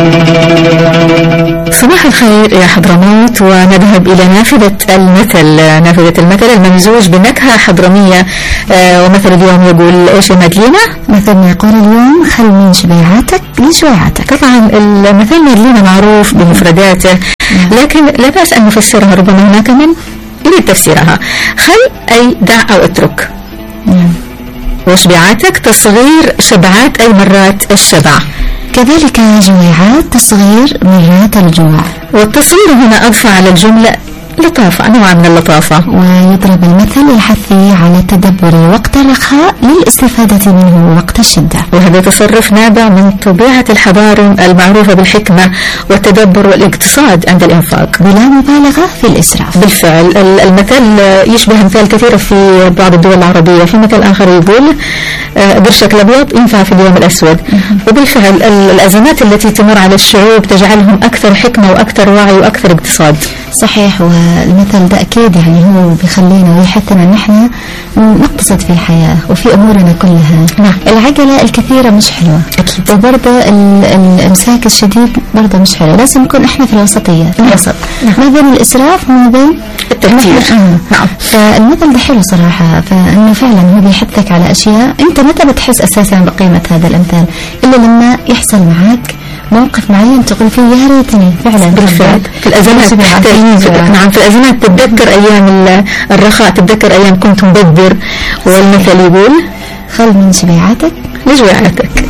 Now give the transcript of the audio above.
صباح الخير يا حضرموت، ونذهب إلى نافذة المثل الممزوج بنكهة حضرمية. ومثل اليوم يقول إيش يا مدلينا؟ مثلنا يقول اليوم خل من شبيعاتك لجويعاتك. طبعا المثل مدلينا معروف بمفرداته، لكن لا بأس أن نفسرها، ربما هناك من يريد تفسيرها. خل أي دع أو اترك، وشبيعاتك تصغير شبعات أي مرات الشبع، كذلك جويعات تصغير مرات الجوع. والتصغير هنا أضفى على الجملة لطافة، نوع من اللطافة. ويضرب المثل للحث على التدبر وقت الرخاء للاستفادة منه وقت الشدة. وهذا تصرف نابع من طبيعة الحضارة المعروفة بالحكمة والتدبر والاقتصاد عند الإنفاق بلا مبالغة في الإسراف. بالفعل المثل يشبه مثال كثيرة في بعض الدول العربية. في مثل آخر يقول قرشك الأبيض ينفع في اليوم الأسود. وبالفعل الأزمات التي تمر على الشعوب تجعلهم أكثر حكمة وأكثر وعي وأكثر اقتصاد. صحيح، والمثل ده أكيد يعني هو بيخلينا ويحثنا أن احنا نقتصد في الحياة وفي أمورنا كلها. العجلة الكثيرة مش حلوة أكيد، وبرضه الإمساك الشديد برضه مش حلو. لازم نكون احنا في الوسطية، في الوسط ما بين الإسراف وما بين التفكير. فالمثل ده حلو صراحة، فإنه فعلا هو بيحثك على أشياء أنت متى بتحس أساسا بقيمة هذا الأمثال إلا لما يحصل معك موقف معين تقول فيه يا ريتني فعلا. بالفعل في الأزمات نعم، في الأزمات تتذكر أيام الرخاء، تتذكر أيام كنت مبذر. والمثل يقول خل من شبيعاتك لجويعاتك.